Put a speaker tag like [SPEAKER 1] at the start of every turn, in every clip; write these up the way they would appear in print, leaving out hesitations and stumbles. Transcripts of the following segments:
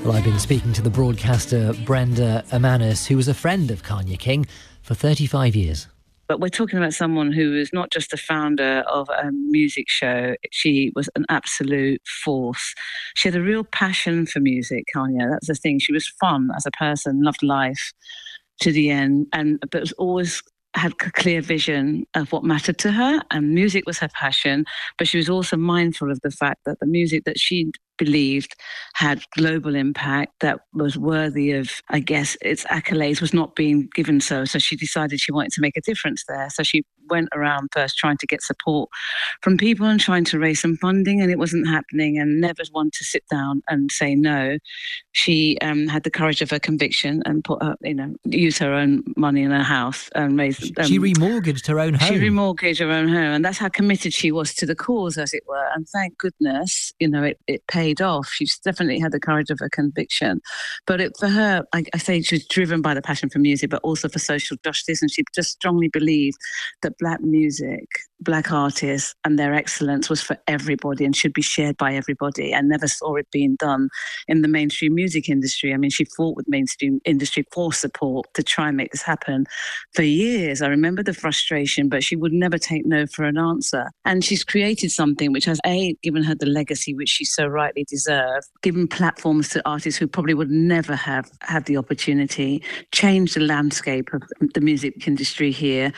[SPEAKER 1] Well, I've been speaking to the broadcaster Brenda Amanis, who was a friend of Kanye King for 35 years.
[SPEAKER 2] But we're talking about someone who is not just the founder of a music show. She was an absolute force. She had a real passion for music, Kanye. That's the thing. She was fun as a person, loved life to the end, but was always had a clear vision of what mattered to her, and music was her passion. But she was also mindful of the fact that the music that she believed had global impact, that was worthy of, I guess, its accolades, was not being given so. So she decided she wanted to make a difference there. So she went around first trying to get support from people and trying to raise some funding, and it wasn't happening, and never one to sit down and say no. She had the courage of her conviction and use her own money in her house and raise.
[SPEAKER 1] She remortgaged her own home.
[SPEAKER 2] She remortgaged her own home, and that's how committed she was to the cause, as it were. And thank goodness, it paid off. She's definitely had the courage of her conviction. But for her, I say she was driven by the passion for music, but also for social justice. And she just strongly believed that Black music, Black artists and their excellence was for everybody and should be shared by everybody, and never saw it being done in the mainstream music industry. I mean, she fought with mainstream industry for support to try and make this happen for years. I remember the frustration, but she would never take no for an answer. And she's created something which has, given her the legacy which she so rightly deserved, given platforms to artists who probably would never have had the opportunity, changed the landscape of the music industry here,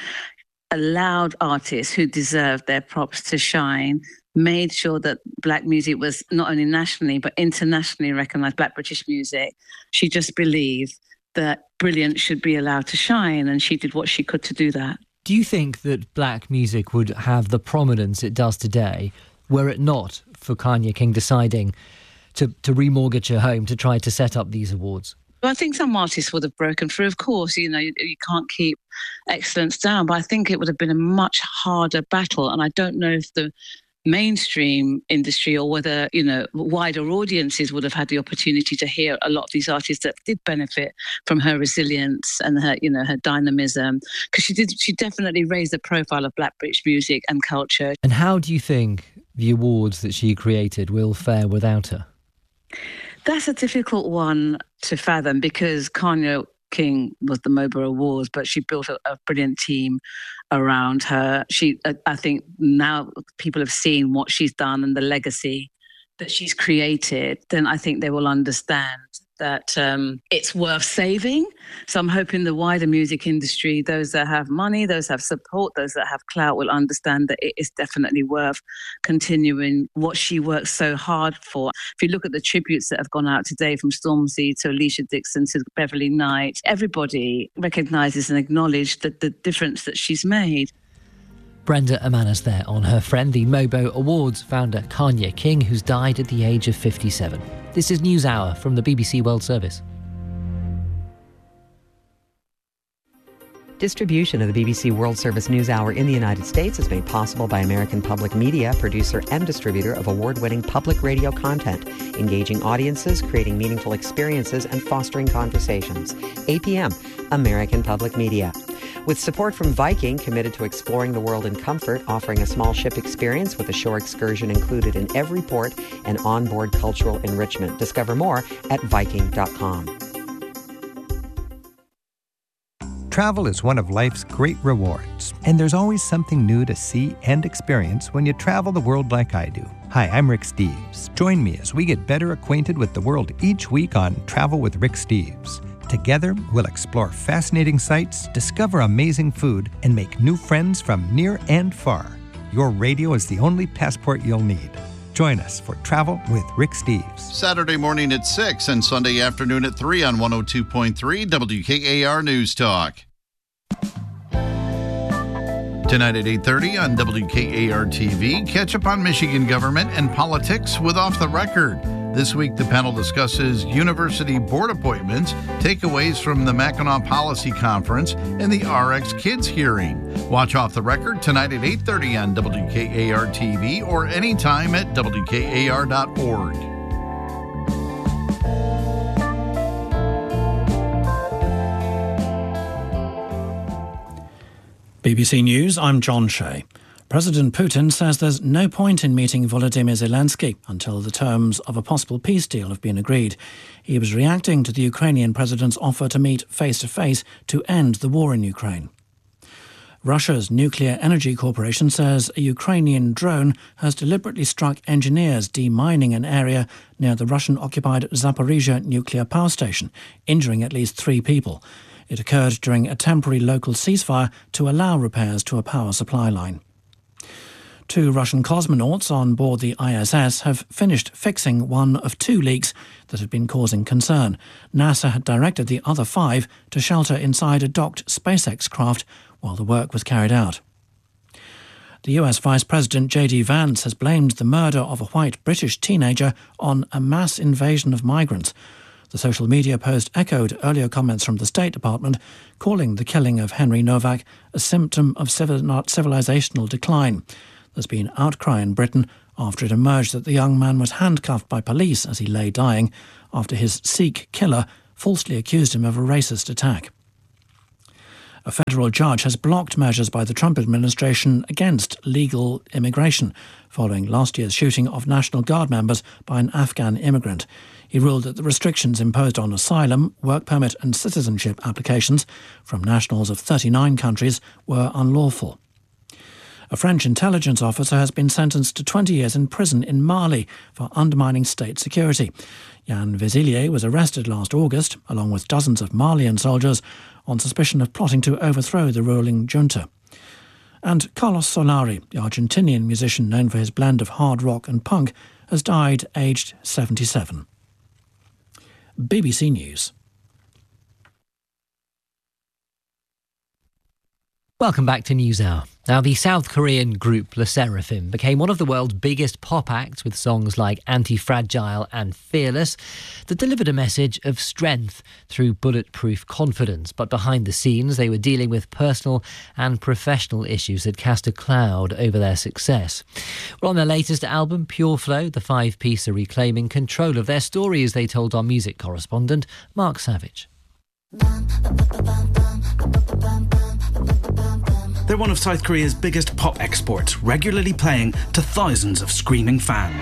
[SPEAKER 2] allowed artists who deserved their props to shine, made sure that Black music was not only nationally but internationally recognised, Black British music. She just believed that brilliance should be allowed to shine, and she did what she could to do that.
[SPEAKER 1] Do you think that Black music would have the prominence it does today were it not for Kanye King deciding to remortgage her home to try to set up these awards?
[SPEAKER 2] Well, I think some artists would have broken through. Of course, you can't keep excellence down, but I think it would have been a much harder battle. And I don't know if the mainstream industry or whether, wider audiences would have had the opportunity to hear a lot of these artists that did benefit from her resilience and her, her dynamism. Because she definitely raised the profile of Black British music and culture.
[SPEAKER 1] And how do you think the awards that she created will fare without her?
[SPEAKER 2] That's a difficult one to fathom, because Kanye King was the MOBA Awards, but she built a brilliant team around her. I think now people have seen what she's done and the legacy that she's created, then I think they will understand that it's worth saving. So I'm hoping the wider music industry, those that have money, those that have support, those that have clout, will understand that it is definitely worth continuing what she worked so hard for. If you look at the tributes that have gone out today, from Stormzy to Alicia Dixon to Beverly Knight, everybody recognises and acknowledges the difference that she's made.
[SPEAKER 1] Brenda Amanis there on her friend, the MOBO Awards founder Kanye King, who's died at the age of 57. This is NewsHour from the BBC World Service.
[SPEAKER 3] Distribution of the BBC World Service NewsHour in the United States is made possible by American Public Media, producer and distributor of award-winning public radio content, engaging audiences, creating meaningful experiences, and fostering conversations. APM, American Public Media. With support from Viking, committed to exploring the world in comfort, offering a small ship experience with a shore excursion included in every port and onboard cultural enrichment. Discover more at Viking.com.
[SPEAKER 4] Travel is one of life's great rewards, and there's always something new to see and experience when you travel the world like I do. Hi, I'm Rick Steves. Join me as we get better acquainted with the world each week on Travel with Rick Steves. Together, we'll explore fascinating sights, discover amazing food, and make new friends from near and far. Your radio is the only passport you'll need. Join us for Travel with Rick Steves.
[SPEAKER 5] Saturday morning at 6 and Sunday afternoon at 3 on 102.3 WKAR News Talk. Tonight at 8:30 on WKAR TV, catch up on Michigan government and politics with Off the Record. This week, the panel discusses university board appointments, takeaways from the Mackinac Policy Conference, and the RX Kids hearing. Watch Off the Record tonight at 8:30 on WKAR TV or anytime at WKAR.org.
[SPEAKER 6] BBC News, I'm John Shea. President Putin says there's no point in meeting Volodymyr Zelensky until the terms of a possible peace deal have been agreed. He was reacting to the Ukrainian president's offer to meet face-to-face to end the war in Ukraine. Russia's Nuclear Energy Corporation says a Ukrainian drone has deliberately struck engineers demining an area near the Russian-occupied Zaporizhzhia nuclear power station, injuring at least 3 people. It occurred during a temporary local ceasefire to allow repairs to a power supply line. 2 Russian cosmonauts on board the ISS have finished fixing one of 2 leaks that had been causing concern. NASA had directed the other 5 to shelter inside a docked SpaceX craft while the work was carried out. The US Vice President J.D. Vance has blamed the murder of a white British teenager on a mass invasion of migrants. The social media post echoed earlier comments from the State Department, calling the killing of Henry Novak a symptom of civilizational decline. There's been outcry in Britain after it emerged that the young man was handcuffed by police as he lay dying after his Sikh killer falsely accused him of a racist attack. A federal judge has blocked measures by the Trump administration against legal immigration following last year's shooting of National Guard members by an Afghan immigrant. He ruled that the restrictions imposed on asylum, work permit and citizenship applications from nationals of 39 countries were unlawful. A French intelligence officer has been sentenced to 20 years in prison in Mali for undermining state security. Yann Vezilier was arrested last August, along with dozens of Malian soldiers, on suspicion of plotting to overthrow the ruling junta. And Carlos Solari, the Argentinian musician known for his blend of hard rock and punk, has died aged 77. BBC News.
[SPEAKER 1] Welcome back to NewsHour. Now, the South Korean group LE SSERAFIM became one of the world's biggest pop acts with songs like Anti-Fragile and Fearless that delivered a message of strength through bulletproof confidence. But behind the scenes, they were dealing with personal and professional issues that cast a cloud over their success. Well, on their latest album, Pure Flow, the 5-piece are reclaiming control of their story, as they told our music correspondent, Mark Savage.
[SPEAKER 7] They're one of South Korea's biggest pop exports, regularly playing to thousands of screaming fans.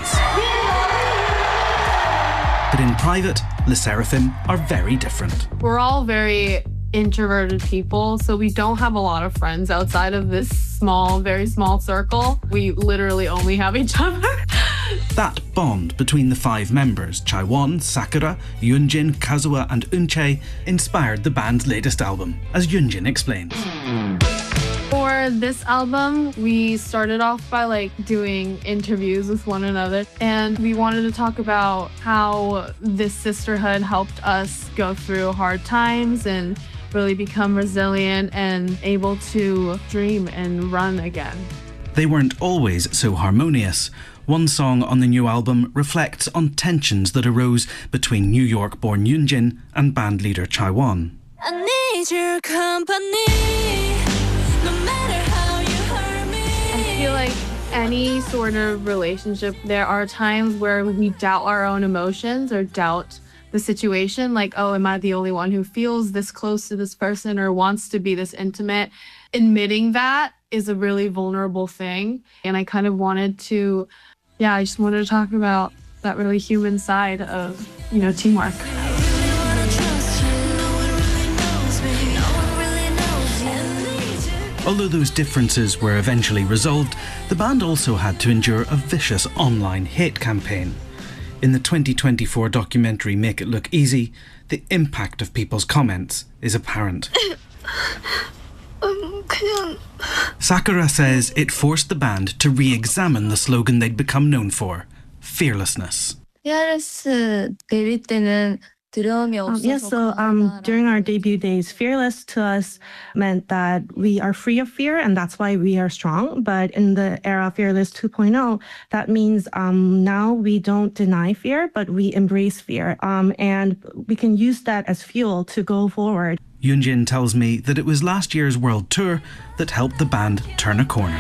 [SPEAKER 7] But in private, LE SSERAFIM are very different.
[SPEAKER 8] We're all very introverted people, so we don't have a lot of friends outside of this small, very small circle. We literally only have each other.
[SPEAKER 7] That bond between the 5 members, Chaewon, Sakura, Yoonjin, Kazuha and Eunchae, inspired the band's latest album, as Yoonjin explains.
[SPEAKER 8] For this album, we started off by doing interviews with one another, and we wanted to talk about how this sisterhood helped us go through hard times and really become resilient and able to dream and run again.
[SPEAKER 7] They weren't always so harmonious. One song on the new album reflects on tensions that arose between New York-born Yoonjin and band leader Chaewon.
[SPEAKER 9] I need your company.
[SPEAKER 8] I feel like any sort of relationship, there are times where we doubt our own emotions or doubt the situation. Oh, am I the only one who feels this close to this person or wants to be this intimate? Admitting that is a really vulnerable thing. And I kind of wanted to, I just wanted to talk about that really human side of, teamwork.
[SPEAKER 7] Although those differences were eventually resolved, the band also had to endure a vicious online hate campaign. In the 2024 documentary Make It Look Easy, the impact of people's comments is apparent. Sakura says it forced the band to re-examine the slogan they'd become known for, fearlessness.
[SPEAKER 10] During our debut days, fearless to us meant that we are free of fear, and that's why we are strong. But in the era Fearless 2.0, that means now we don't deny fear, but we embrace fear. And we can use that as fuel to go forward.
[SPEAKER 7] Yoonjin tells me that it was last year's world tour that helped the band turn a corner.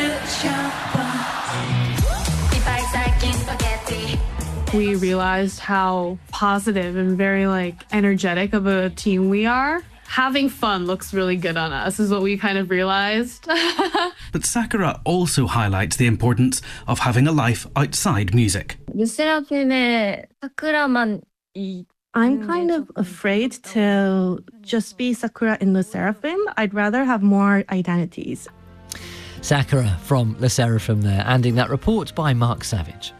[SPEAKER 8] We realized how positive and very energetic of a team we are. having fun looks really good on us, is what we kind of realized.
[SPEAKER 7] But Sakura also highlights the importance of having a life outside music.
[SPEAKER 10] I'm kind of afraid to just be Sakura in LE SSERAFIM. I'd rather have more identities.
[SPEAKER 1] Sakura from LE SSERAFIM there, ending that report by Mark Savage.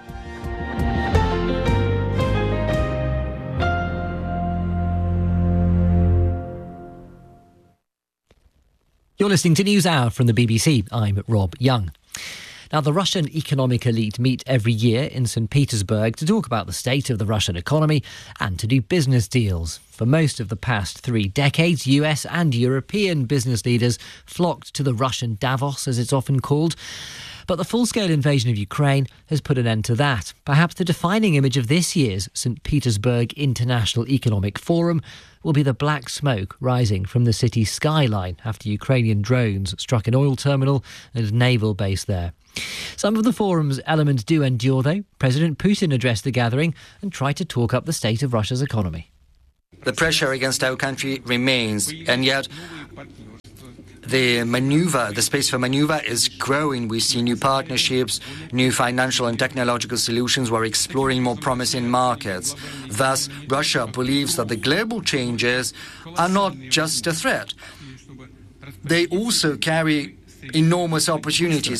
[SPEAKER 1] You're listening to NewsHour from the BBC. I'm Rob Young. Now, the Russian economic elite meet every year in St. Petersburg to talk about the state of the Russian economy and to do business deals. For most of the past 3 decades, US and European business leaders flocked to the Russian Davos, as it's often called. But the full-scale invasion of Ukraine has put an end to that. Perhaps the defining image of this year's St. Petersburg International Economic Forum will be the black smoke rising from the city's skyline after Ukrainian drones struck an oil terminal and naval base there. Some of the forum's elements do endure, though. President Putin addressed the gathering and tried to talk up the state of Russia's economy.
[SPEAKER 11] The pressure against our country remains, and yet the space for maneuver is growing. We see new partnerships, new financial and technological solutions. We're exploring more promising markets. Thus, Russia believes that the global changes are not just a threat. They also carry enormous opportunities.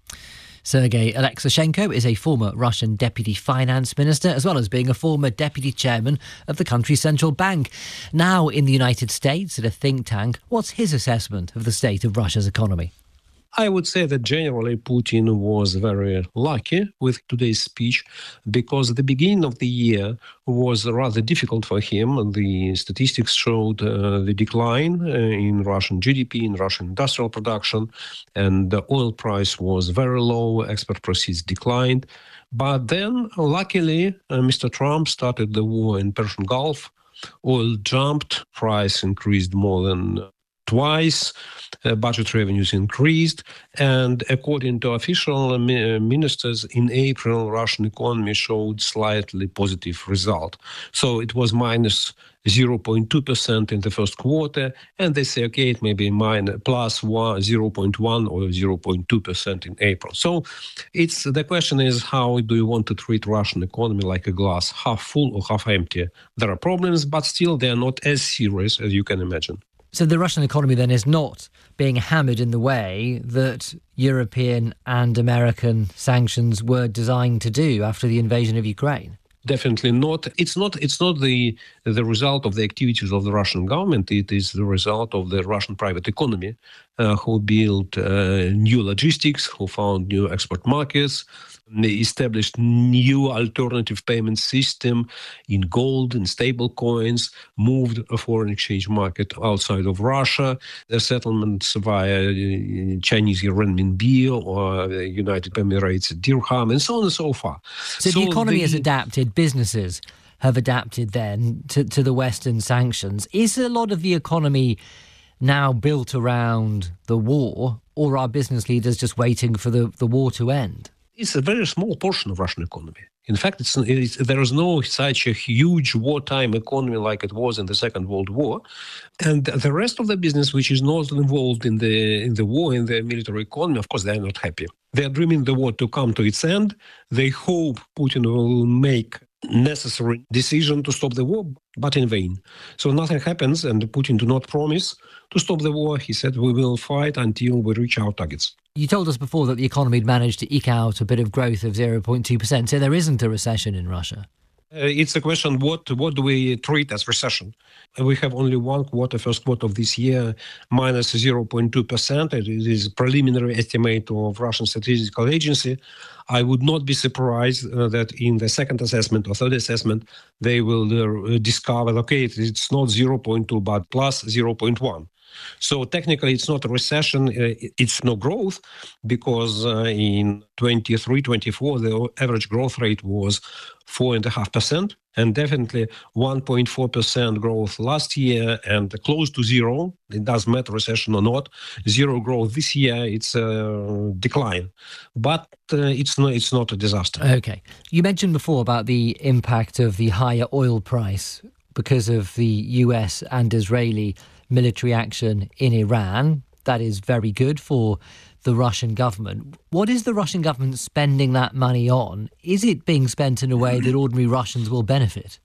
[SPEAKER 1] Sergei Alexashenko is a former Russian deputy finance minister, as well as being a former deputy chairman of the country's central bank. Now in the United States at a think tank, what's his assessment of the state of Russia's economy?
[SPEAKER 12] I would say that generally Putin was very lucky with today's speech because the beginning of the year was rather difficult for him. The statistics showed the decline in Russian GDP, in Russian industrial production, and the oil price was very low, export proceeds declined. But then, luckily, Mr. Trump started the war in Persian Gulf. Oil jumped, price increased more than twice, budget revenues increased, and according to official ministers, in April, Russian economy showed slightly positive result. So it was minus 0.2% in the first quarter, and they say, okay, it may be plus 0.1 or 0.2% in April. So the question is, how do you want to treat Russian economy, like a glass, half full or half empty? There are problems, but still they are not as serious as you can imagine.
[SPEAKER 1] So the Russian economy then is not being hammered in the way that European and American sanctions were designed to do after the invasion of Ukraine?
[SPEAKER 12] Definitely not. It's not the result of the activities of the Russian government. It is the result of the Russian private economy, who built new logistics, who found new export markets. They established new alternative payment system in gold and stable coins, moved a foreign exchange market outside of Russia, the settlements via Chinese renminbi or the United Emirates dirham, and so on and so forth.
[SPEAKER 1] So the economy has adapted, businesses have adapted then to the Western sanctions. Is a lot of the economy now built around the war, or are business leaders just waiting for the war to end?
[SPEAKER 12] It's a very small portion of Russian economy. In fact, there is no such a huge wartime economy like it was in the Second World War. And the rest of the business, which is not involved in the war, in the military economy, of course, they are not happy. They are dreaming the war to come to its end. They hope Putin will make necessary decision to stop the war, but in vain. So nothing happens, and Putin do not promise to stop the war. He said, we will fight until we reach our targets.
[SPEAKER 1] You told us before that the economy had managed to eke out a bit of growth of 0.2%, so there isn't a recession in Russia.
[SPEAKER 12] It's a question, what do we treat as recession? We have only one quarter, first quarter of this year, minus 0.2%. It is a preliminary estimate of Russian Statistical Agency. I would not be surprised that in the second assessment or third assessment, they will discover, okay, it's not 0.2, but plus 0.1. So technically, it's not a recession, it's no growth, because in 23-24, the average growth rate was 4.5%, and definitely 1.4% growth last year and close to zero. It doesn't matter recession or not. Zero growth this year, it's a decline. But it's not a disaster.
[SPEAKER 1] Okay. You mentioned before about the impact of the higher oil price. because of the US and Israeli military action in Iran. That is very good for the Russian government. What is the Russian government spending that money on? Is it being spent in a way that ordinary Russians will benefit?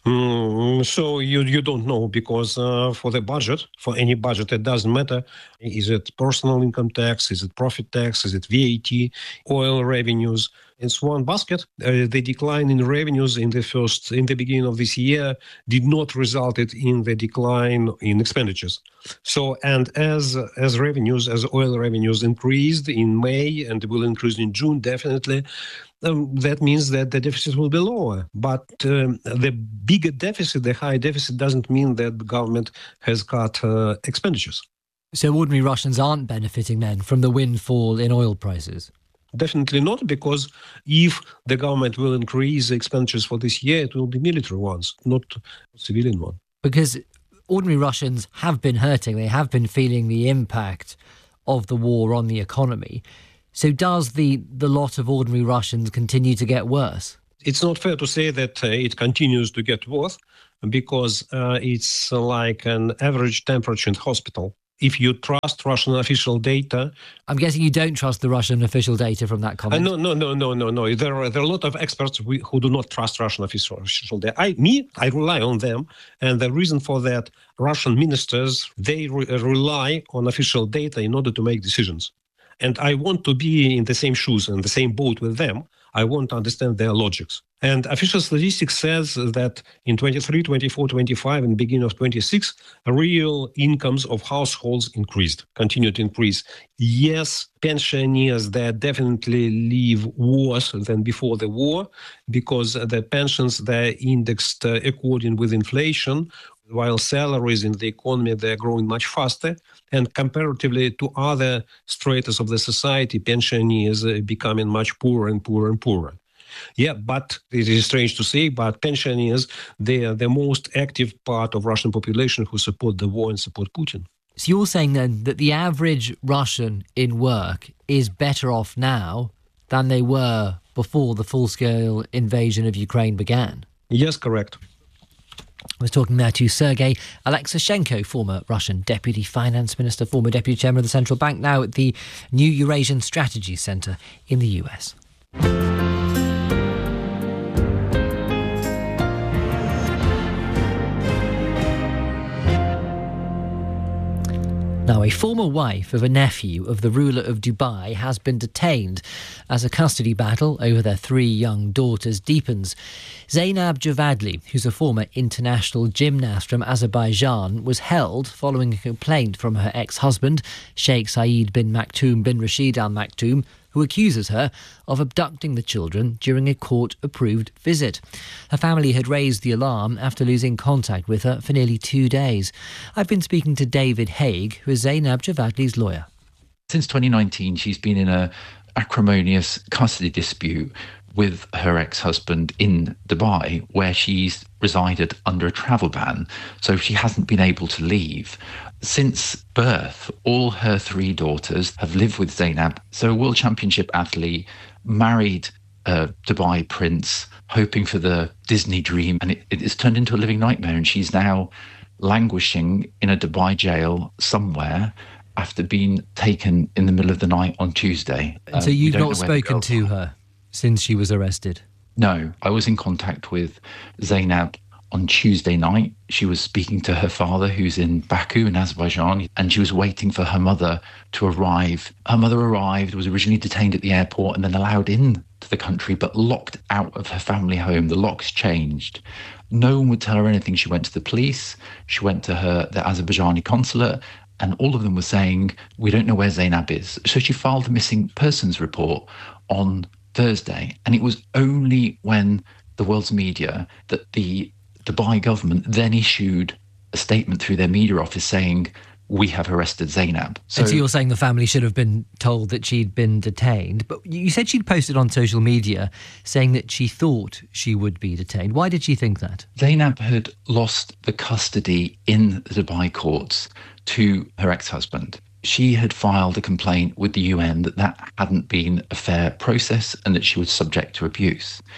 [SPEAKER 12] So you don't know, because for the budget, for any budget, it doesn't matter. Is it personal income tax? Is it profit tax? Is it VAT? Oil revenues? It's one basket. The decline in revenues in the beginning of this year did not result in the decline in expenditures. So, and as oil revenues increased in May and will increase in June, definitely, that means that the deficit will be lower. But the bigger deficit, the high deficit, doesn't mean that the government has cut expenditures.
[SPEAKER 1] So ordinary Russians aren't benefiting then from the windfall in oil prices?
[SPEAKER 12] Definitely not, because if the government will increase the expenditures for this year, it will be military ones, not civilian ones.
[SPEAKER 1] Because ordinary Russians have been hurting. They have been feeling the impact of the war on the economy. So does the lot of ordinary Russians continue to get worse?
[SPEAKER 12] It's not fair to say that it continues to get worse, because it's like an average temperature in hospital. If you trust Russian official data...
[SPEAKER 1] I'm guessing you don't trust the Russian official data from that comment?
[SPEAKER 12] No. There are a lot of experts who do not trust Russian official data. I rely on them. And the reason for that, Russian ministers, they rely on official data in order to make decisions. And I want to be in the same shoes and the same boat with them. I want to understand their logics. And official statistics says that in 23, 24, 25 and beginning of 26, real incomes of households continued to increase. Yes, pensioners, they definitely live worse than before the war, because the pensions, they're indexed according with inflation, while salaries in the economy, they're growing much faster. And comparatively to other stratas of the society, pensioners are becoming much poorer and poorer and poorer. Yeah, but it is strange to say, but pensioners, they are the most active part of Russian population who support the war and support Putin.
[SPEAKER 1] So you're saying then that the average Russian in work is better off now than they were before the full-scale invasion of Ukraine began?
[SPEAKER 12] Yes, correct.
[SPEAKER 1] I was talking there to Sergei Alexashenko, former Russian Deputy Finance Minister, former Deputy Chairman of the Central Bank, now at the New Eurasian Strategy Center in the US. Now, a former wife of a nephew of the ruler of Dubai has been detained as a custody battle over their 3 young daughters deepens. Zainab Javadli, who's a former international gymnast from Azerbaijan, was held following a complaint from her ex-husband, Sheikh Saeed bin Maktoum bin Rashid Al Maktoum, who accuses her of abducting the children during a court-approved visit. Her family had raised the alarm after losing contact with her for nearly 2 days. I've been speaking to David Haig, who is Zainab Javadli's lawyer.
[SPEAKER 13] Since 2019, she's been in an acrimonious custody dispute with her ex-husband in Dubai, where she's resided under a travel ban, so she hasn't been able to leave. Since birth, all her 3 daughters have lived with Zainab. So a World Championship athlete, married a Dubai prince, hoping for the Disney dream, and it's turned into a living nightmare, and she's now languishing in a Dubai jail somewhere after being taken in the middle of the night on Tuesday.
[SPEAKER 1] So you've not spoken to her since she was arrested?
[SPEAKER 13] No, I was in contact with Zainab on Tuesday night. She was speaking to her father, who's in Baku in Azerbaijan, and she was waiting for her mother to arrive. Her mother arrived, was originally detained at the airport and then allowed in to the country, but locked out of her family home. The locks changed. No one would tell her anything. She went to the police, she went to the Azerbaijani consulate, and all of them were saying, we don't know where Zainab is. So she filed a missing persons report on Thursday. And it was only when the world's media that the Dubai government then issued a statement through their media office saying, we have arrested Zainab.
[SPEAKER 1] So you're saying the family should have been told that she'd been detained. But you said she'd posted on social media saying that she thought she would be detained. Why did she think that?
[SPEAKER 13] Zainab had lost the custody in the Dubai courts to her ex-husband. She had filed a complaint with the UN that hadn't been a fair process and that she was subject to abuse.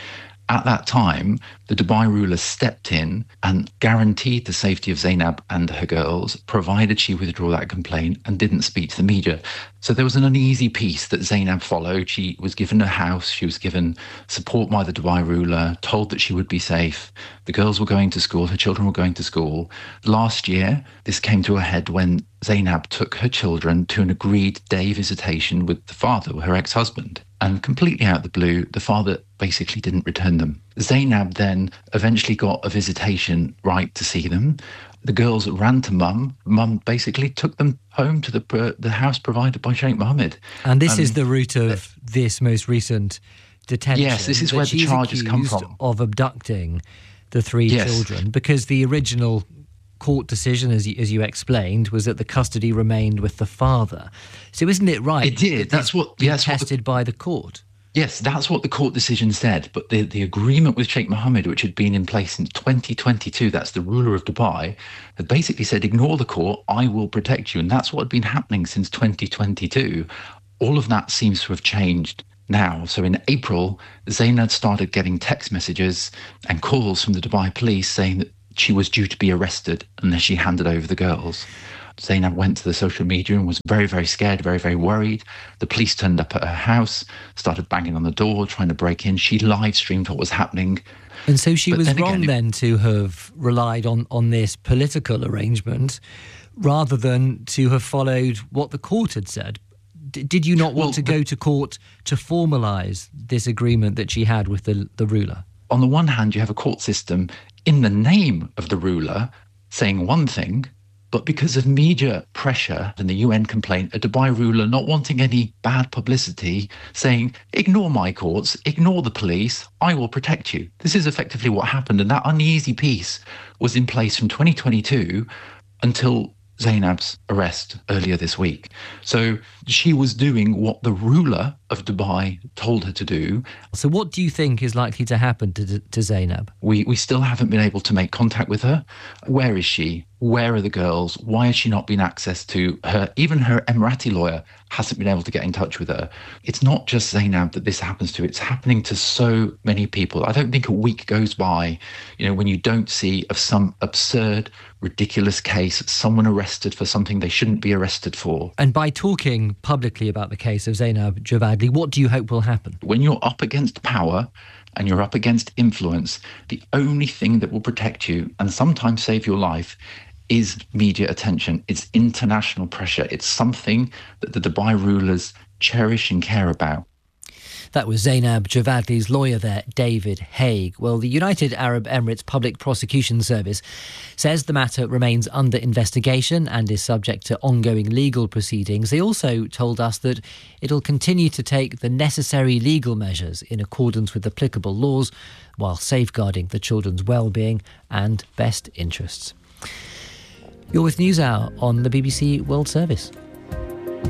[SPEAKER 13] At that time, the Dubai ruler stepped in and guaranteed the safety of Zainab and her girls, provided she withdrew that complaint and didn't speak to the media. So there was an uneasy peace that Zainab followed. She was given a house, she was given support by the Dubai ruler, told that she would be safe. The girls were going to school, her children were going to school. Last year, this came to a head when Zainab took her children to an agreed day visitation with the father, her ex-husband. And completely out of the blue, the father basically didn't return them. Zainab then eventually got a visitation right to see them. The girls ran to Mum. Mum basically took them home to the house provided by Sheikh Mohammed.
[SPEAKER 1] And this is the root of this most recent detention.
[SPEAKER 13] Yes, this is where the charges come from.
[SPEAKER 1] Of abducting the three children, because the original court decision, as you explained, was that the custody remained with the father. So isn't it right?
[SPEAKER 13] It did. That's what
[SPEAKER 1] tested by the court.
[SPEAKER 13] Yes, that's what the court decision said. But the agreement with Sheikh Mohammed, which had been in place since 2022, that's the ruler of Dubai, had basically said, ignore the court, I will protect you. And that's what had been happening since 2022. All of that seems to have changed now. So in April, Zainab started getting text messages and calls from the Dubai police saying that she was due to be arrested unless she handed over the girls. Zainab went to the social media and was very, very scared, very, very worried. The police turned up at her house, started banging on the door, trying to break in. She live streamed what was happening.
[SPEAKER 1] And so she was wrong then to have relied on this political arrangement rather than to have followed what the court had said. Did you not want to go to court to formalise this agreement that she had with the ruler?
[SPEAKER 13] On the one hand, you have a court system in the name of the ruler saying one thing, but because of media pressure and the UN complaint, a Dubai ruler not wanting any bad publicity, saying, ignore my courts, ignore the police, I will protect you. This is effectively what happened. And that uneasy peace was in place from 2022 until Zainab's arrest earlier this week. So she was doing what the ruler of Dubai told her to do.
[SPEAKER 1] So what do you think is likely to happen to Zainab?
[SPEAKER 13] We still haven't been able to make contact with her. Where is she? Where are the girls? Why has she not been access to her? Even her Emirati lawyer hasn't been able to get in touch with her. It's not just Zainab that this happens to. It's happening to so many people. I don't think a week goes by, when you don't see of some absurd, ridiculous case, someone arrested for something they shouldn't be arrested for.
[SPEAKER 1] And by talking publicly about the case of Zainab Javadli, what do you hope will happen?
[SPEAKER 13] When you're up against power and you're up against influence, the only thing that will protect you and sometimes save your life is media attention. It's international pressure. It's something that the Dubai rulers cherish and care about.
[SPEAKER 1] That was Zainab Javadli's lawyer there, David Haig. Well, the United Arab Emirates Public Prosecution Service says the matter remains under investigation and is subject to ongoing legal proceedings. They also told us that it'll continue to take the necessary legal measures in accordance with applicable laws while safeguarding the children's well-being and best interests. You're with NewsHour on the BBC World Service.